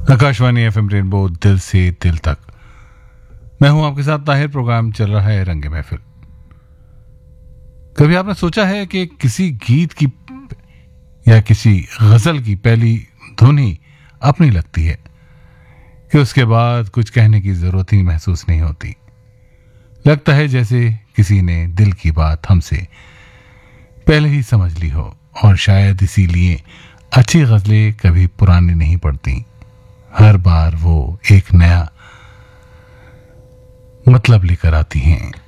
Akashvani FM rainbow दिल से दिल तक। मैं हूं आपके साथ ताहिर। प्रोग्राम चल रहा है रंगे महफिल। कभी आपने सोचा है कि किसी गीत की या किसी गजल की पहली धुन ही अपनी लगती है कि उसके बाद कुछ कहने की जरूरत ही महसूस नहीं होती। लगता है जैसे किसी ने दिल की बात हमसे पहले ही समझ ली हो, और शायद इसीलिए अच्छी गजलें कभी पुरानी नहीं पड़ती। हर बार वो एक नया मतलब लेकर आती हैं।